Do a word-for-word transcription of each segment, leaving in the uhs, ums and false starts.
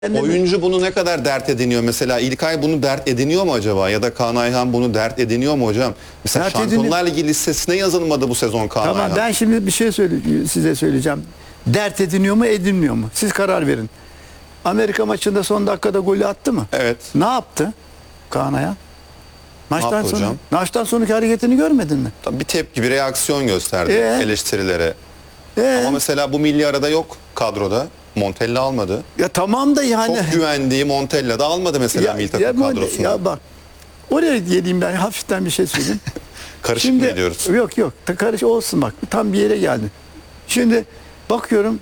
Oyuncu bunu ne kadar dert ediniyor? Mesela İlkay bunu dert ediniyor mu acaba? Ya da Kaan Ayhan bunu dert ediniyor mu hocam? Mesela Dert Şampiyonlar Ligi listesine yazılmadı bu sezon Kaan Tamam, Ayhan. ben şimdi bir şey söyle, size söyleyeceğim. Dert ediniyor mu edinmiyor mu? Siz karar verin. Amerika maçında son dakikada golü attı mı? Evet. Ne yaptı Kaan Ayhan? Maçtan yaptı sonra, hocam? maçtan sonraki hareketini görmedin mi? Tabii bir tepki, bir reaksiyon gösterdi Ee? eleştirilere. Ee? Ama mesela bu milli arada yok kadroda. Montella almadı. Ya tamam da yani. Çok güvendiği Montella da almadı mesela milli takım bu- kadrosuna. ya bak, oraya geleyim ben hafiften bir şey söyleyeyim. Karışık mı ediyoruz? Yok yok, ta- karış olsun bak, tam bir yere geldin. Şimdi bakıyorum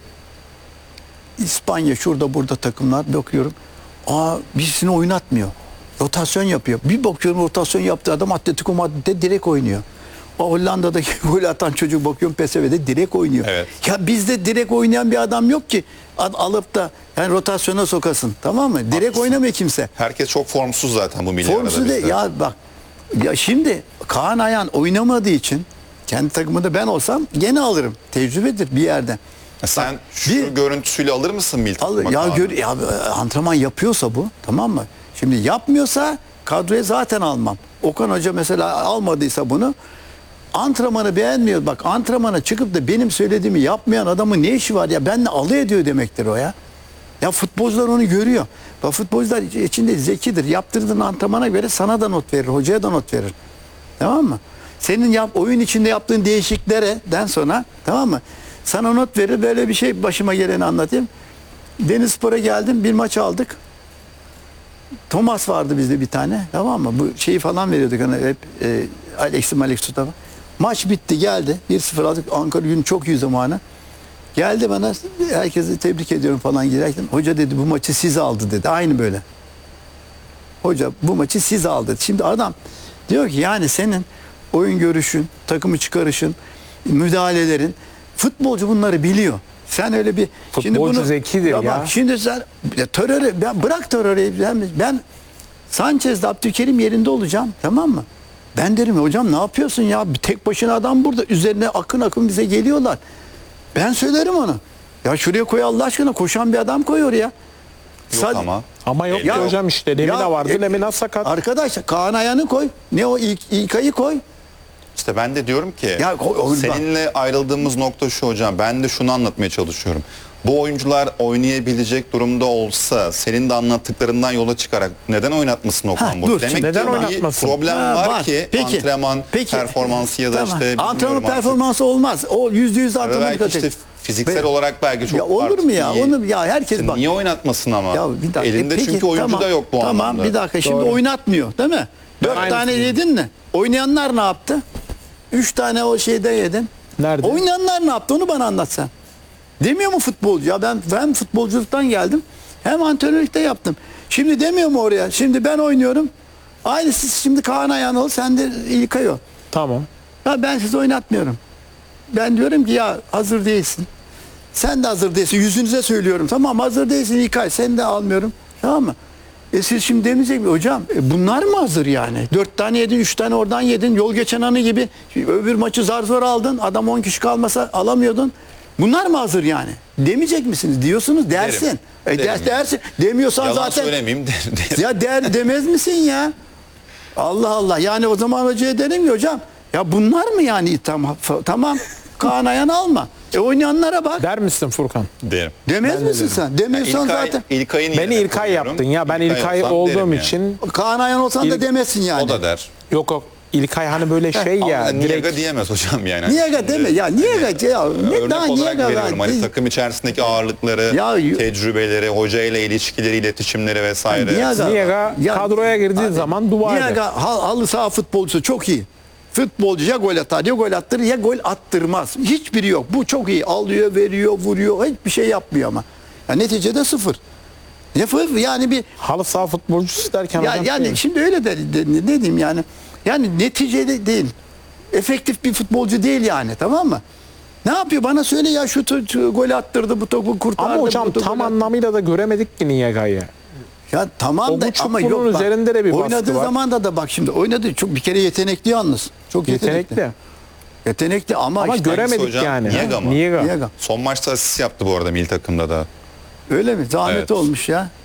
İspanya şurada burada takımlar, bakıyorum aa birisini oynatmıyor. Rotasyon yapıyor. Bir bakıyorum rotasyon yaptığı adam Atletico Madrid'de direkt oynuyor. O Hollanda'daki gol atan çocuk bakıyorum P S V'de direkt oynuyor. Evet. Ya bizde direkt oynayan bir adam yok ki al- alıp da yani rotasyona sokasın, tamam mı? Direkt Haklısın. oynamıyor kimse. Herkes çok formsuz zaten bu milli Formsuz arada de bizde. ya bak, ya şimdi Kaan Ayhan oynamadığı için kendi takımında ben olsam gene alırım. Tecrübedir bir yerde. Sen Bak, şu bir- görüntüsüyle alır mısın milli Al, takıma ya Kaan'ı? gör ya antrenman yapıyorsa bu, tamam mı? Şimdi yapmıyorsa kadroya zaten almam. Okan Hoca mesela almadıysa bunu, antrenmanı beğenmiyor. Bak, antrenmana çıkıp da benim söylediğimi yapmayan adamın ne işi var ya? Benle alay ediyor demektir o ya. Ya futbolcular onu görüyor. Bak, futbolcular içinde zekidir. Yaptırdığın antrenmana göre sana da not verir, hocaya da not verir. Tamam mı? Senin yap, oyun içinde yaptığın değişikliklerden sonra, tamam mı? Sana not verir. Böyle bir şey başıma geleni anlatayım. Denizspor'a geldim, bir maç aldık. Thomas vardı bizde bir tane, tamam mı? Bu şeyi falan veriyorduk hani hep e, Alex'i Alex Tutaba. Maç bitti, geldi. bir sıfır aldık. Ankara Gücü'nün çok iyi zamanı. Geldi bana, herkesi tebrik ediyorum falan girerken. Hoca dedi bu maçı siz aldı dedi. Aynı böyle. Hoca bu maçı siz aldı. Şimdi adam diyor ki yani senin oyun görüşün, takımı çıkarışın, müdahalelerin, futbolcu bunları biliyor. Sen öyle bir Futbolcu zekidir ya. Bak, şimdi sen ya, terörü ben bırak terörü, ben, ben Sanchez'de Abdülkerim yerinde olacağım, tamam mı? Ben derim hocam ne yapıyorsun ya? Bir tek başına adam burada. Üzerine akın akın bize geliyorlar. Ben söylerim onu. Ya şuraya koy Allah aşkına, koşan bir adam koy oraya. Yok Sad- ama. Ama yok Ya- ki hocam işte. Lemina Ya, vardı. e- Lemina sakat. Arkadaş Kaan Ayhan'ı koy. Ne o ilk, İlkay'ı koy. İşte ben de diyorum ki Ya, o- o- seninle ayrıldığımız nokta şu hocam. Ben de şunu anlatmaya çalışıyorum. Bu oyuncular oynayabilecek durumda olsa senin de anlattıklarından yola çıkarak neden oynatmasın Okan Ha, Buruk? dur, Demek şimdi ki neden bir oynatmasın? problem Ha, var, var. ki Peki. antrenman Peki. performansı ya da Tamam. işte antrenman bilmiyorum artık. performansı olmaz. O yüzde yüz antrenman Belki dikkat işte et. fiziksel Be- olarak belki çok Ya olur artık mu ya? iyi. Onu ya herkes İşte bak. niye oynatmasın ama? Ya bir dakika. Elinde Peki, çünkü oyuncu tamam, da yok bu tamam, anlamda. bir dakika şimdi Doğru. oynatmıyor değil mi? Dört Aynısı tane değil. yedin mi? Oynayanlar ne yaptı? Üç tane o şeyde yedin. Nerede? Oynayanlar ne yaptı? Onu bana anlat sen. Demiyor mu futbolcu? Ya ben hem futbolculuktan geldim hem antrenörlükte yaptım. Şimdi demiyor mu oraya? Şimdi ben oynuyorum. Aynısı şimdi Kaan Ayhan ol, sen de İlkay ol. Tamam. Ya ben sizi oynatmıyorum. Ben diyorum ki ya hazır değilsin. Sen de hazır değilsin. Yüzünüze söylüyorum. Tamam hazır değilsin İlkay. Seni de almıyorum. Tamam mı? E siz şimdi demeyecek mi? Hocam e bunlar mı hazır yani? Dört tane yedin, üç tane oradan yedin. Yol geçen anı gibi. Öbür maçı zar zor aldın. Adam on kişi kalmasa alamıyordun. Bunlar mı hazır yani? Demeyecek misiniz? Diyorsunuz dersin. Derim. E, Derim ders, yani. dersin. Demiyorsan Yalan zaten. söylemeyeyim derim. derim. Ya der demez misin ya? Allah Allah. Yani o zaman hocaya derim ki hocam ya bunlar mı yani tamam tamam Kaan Ayhan alma. E oynayanlara bak. Der misin Furkan? derim. Demez Ben de misin derim. sen? Demiyorsan İlkay, zaten. İlkay'ın Beni yerine İlkay koyuyorum. yaptın ya. Ben İlkay olsam olduğum derim yani. için Kaan Ayhan olsan da İl- demesin yani. O da der. yok yok. İlkay hani böyle şey ya. Ama direkt Niyaga diyemez hocam yani. Niye ga deme ya? Niye ga ya? Ne Örnek daha niye olarak ga? veriyorum hani takım içerisindeki ağırlıkları, Ya- tecrübeleri, hoca ile ilişkileri, iletişimleri vesaire. Niye ga? Niyaga Ya- kadroya girdiği Abi, zaman dua eder. Niyaga hal- halı saha futbolcusu çok iyi. Futbolcu ya gol atar ya gol attırır ya gol attırmaz. Hiçbiri yok. Bu çok iyi. Alıyor, veriyor, vuruyor. Hiçbir şey yapmıyor ama. Ya neticede sıfır. Ne sıfır? Yani bir Halı saha futbolcusu derken ya, hocam yani şey- şimdi öyle de, de ne diyeyim yani. Yani neticede değil. Efektif bir futbolcu değil yani, tamam mı? Ne yapıyor? Bana söyle ya şu, tu- şu gol attırdı, bu topu kurtardı. ama hocam bu topu tam gol attı. anlamıyla da göremedik ki Niyaga'yı. Ya tamam O da buçuk ama bunun yok bak. üzerinde de bir baskı Oynadığı var. zaman da da bak şimdi oynadı çok bir kere yetenekli yalnız. Çok yetenekli. Yetenekli. Yetenekli ama, Ama işte göremedik hocam, yani. Niyaga mı? Niyaga. Niyaga. Son maçta asist yaptı bu arada milli takımda da. öyle mi? Zahmet Evet. olmuş ya.